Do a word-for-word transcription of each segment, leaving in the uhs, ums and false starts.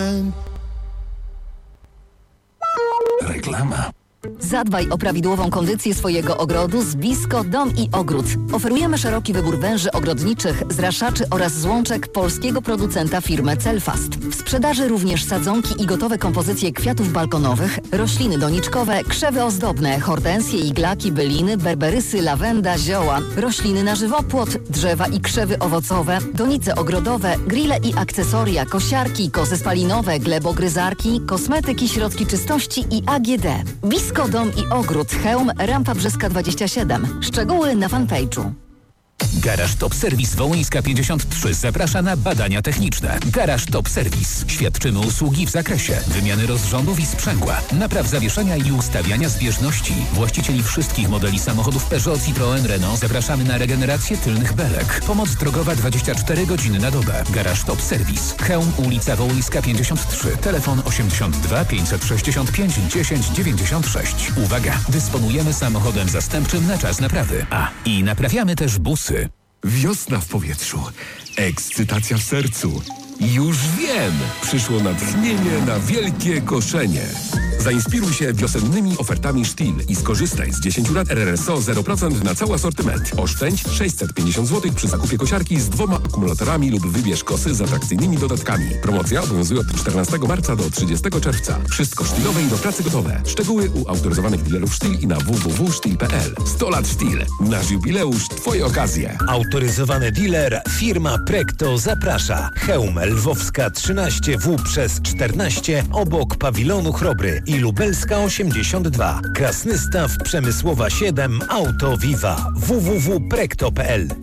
time. Reklama. Zadbaj o prawidłową kondycję swojego ogrodu z Blisko Dom i Ogród. Oferujemy szeroki wybór węży ogrodniczych, zraszaczy oraz złączek polskiego producenta firmy Celfast. W sprzedaży również sadzonki i gotowe kompozycje kwiatów balkonowych, rośliny doniczkowe, krzewy ozdobne, hortensje, iglaki, byliny, berberysy, lawenda, zioła, rośliny na żywopłot, drzewa i krzewy owocowe, donice ogrodowe, grille i akcesoria, kosiarki, kozy spalinowe, glebogryzarki, kosmetyki, środki czystości i A G D. Blisko Dom i Ogród, Chełm, Rampa Brzeska dwadzieścia siedem. Szczegóły na fanpage'u. Garaż Top Service Wołyńska pięćdziesiąt trzy zaprasza na badania techniczne. Garaż Top Service. Świadczymy usługi w zakresie wymiany rozrządów i sprzęgła, napraw zawieszenia i ustawiania zbieżności. Właścicieli wszystkich modeli samochodów Peugeot, Citroën, Renault zapraszamy na regenerację tylnych belek. Pomoc drogowa dwadzieścia cztery godziny na dobę. Garaż Top Service. Chełm, ulica Wołyńska pięćdziesiąt trzy. Telefon osiemdziesiąt dwa pięćset sześćdziesiąt pięć dziesięć dziewięćdziesiąt sześć. Uwaga! Dysponujemy samochodem zastępczym na czas naprawy. A, i naprawiamy też busy. Wiosna w powietrzu, ekscytacja w sercu. Już wiem! Przyszło natchnienie na wielkie koszenie. Zainspiruj się wiosennymi ofertami Stihl i skorzystaj z dziesięciu lat R R S O zero procent na cały asortyment. Oszczędź sześćset pięćdziesiąt złotych przy zakupie kosiarki z dwoma akumulatorami lub wybierz kosy z atrakcyjnymi dodatkami. Promocja obowiązuje od czternastego marca do trzydziestego czerwca. Wszystko sztylowe i do pracy gotowe. Szczegóły u autoryzowanych dealerów Stihl i na w w w kropka stihl kropka p l. sto lat Stihl. Nasz jubileusz, twoje okazje. Autoryzowany dealer firma Prekto zaprasza. Chełm Lwowska trzynaście W przez czternaście obok pawilonu Chrobry i Lubelska osiemdziesiąt dwa. Krasnystaw Przemysłowa siedem Auto Viva. w w w kropka prekto kropka p l.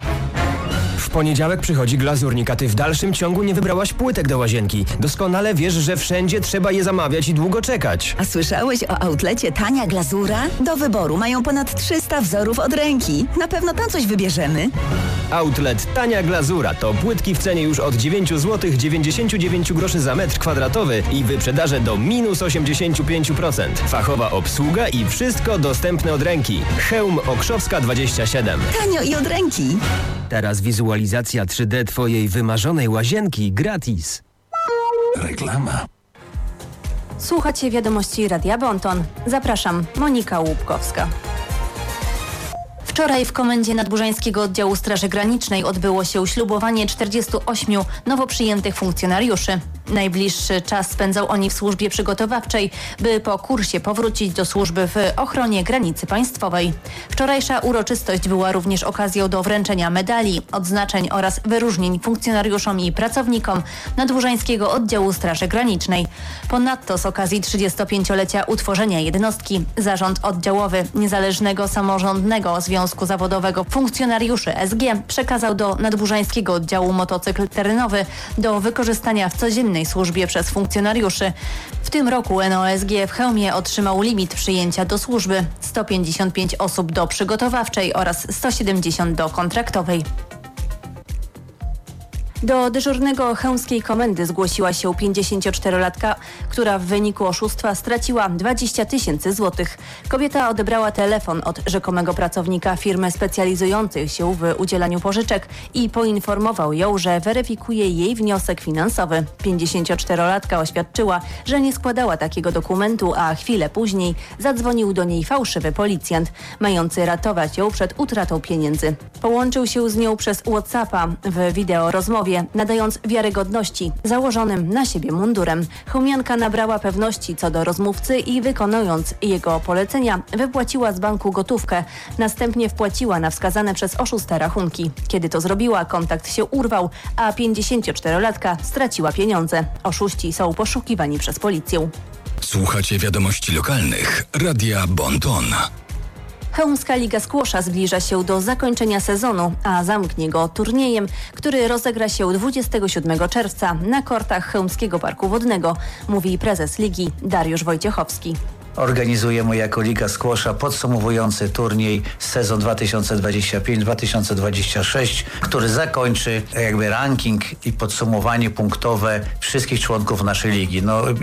W poniedziałek przychodzi glazurnik, a ty w dalszym ciągu nie wybrałaś płytek do łazienki. Doskonale wiesz, że wszędzie trzeba je zamawiać i długo czekać. A słyszałeś o outlecie Tania Glazura? Do wyboru mają ponad trzysta wzorów od ręki. Na pewno tam coś wybierzemy. Outlet Tania Glazura to płytki w cenie już od dziewięć złotych dziewięćdziesiąt dziewięć groszy za metr kwadratowy i wyprzedaże do minus osiemdziesiąt pięć procent. Fachowa obsługa i wszystko dostępne od ręki. Chełm Okrzowska dwadzieścia siedem. Tanio i od ręki. Teraz wizualizacja trzy D twojej wymarzonej łazienki gratis. Reklama. Słuchacie wiadomości Radia Bonton. Zapraszam, Monika Łupkowska. Wczoraj w Komendzie Nadburzańskiego Oddziału Straży Granicznej odbyło się ślubowanie czterdziestu ośmiu nowo przyjętych funkcjonariuszy. Najbliższy czas spędzał oni w służbie przygotowawczej, by po kursie powrócić do służby w ochronie granicy państwowej. Wczorajsza uroczystość była również okazją do wręczenia medali, odznaczeń oraz wyróżnień funkcjonariuszom i pracownikom Nadburzańskiego Oddziału Straży Granicznej. Ponadto z okazji trzydziestopięciolecia utworzenia jednostki Zarząd Oddziałowy Niezależnego Samorządnego Związku Zawodowego Funkcjonariuszy S G przekazał do Nadburzańskiego Oddziału motocykl terenowy do wykorzystania w codziennej służbie przez funkcjonariuszy. W tym roku N O S G w Chełmie otrzymał limit przyjęcia do służby: sto pięćdziesiąt pięć osób do przygotowawczej oraz sto siedemdziesiąt do kontraktowej. Do dyżurnego chełmskiej komendy zgłosiła się pięćdziesięcioczterolatka, która w wyniku oszustwa straciła dwadzieścia tysięcy złotych. Kobieta odebrała telefon od rzekomego pracownika firmy specjalizującej się w udzielaniu pożyczek i poinformował ją, że weryfikuje jej wniosek finansowy. pięćdziesięcioczterolatka oświadczyła, że nie składała takiego dokumentu, a chwilę później zadzwonił do niej fałszywy policjant, mający ratować ją przed utratą pieniędzy. Połączył się z nią przez WhatsAppa w wideorozmowie, nadając wiarygodności założonym na siebie mundurem. Chełmianka nabrała pewności co do rozmówcy i wykonując jego polecenia wypłaciła z banku gotówkę. Następnie wpłaciła na wskazane przez oszusta rachunki. Kiedy to zrobiła, kontakt się urwał, a pięćdziesięcioczterolatka straciła pieniądze. Oszuści są poszukiwani przez policję. Słuchacie wiadomości lokalnych Radia Bonton. Chełmska Liga Squasha zbliża się do zakończenia sezonu, a zamknie go turniejem, który rozegra się dwudziestego siódmego czerwca na kortach Chełmskiego Parku Wodnego, mówi prezes ligi Dariusz Wojciechowski. Organizujemy jako Liga Squasha podsumowujący turniej sezon dwa tysiące dwudziesty piąty dwa tysiące dwudziesty szósty, który zakończy jakby ranking i podsumowanie punktowe wszystkich członków naszej ligi. No,